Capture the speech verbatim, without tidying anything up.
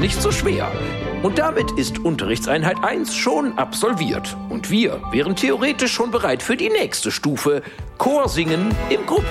nicht so schwer. Und damit ist Unterrichtseinheit eins schon absolviert. Und wir wären theoretisch schon bereit für die nächste Stufe, Chorsingen im Gruppenspiel.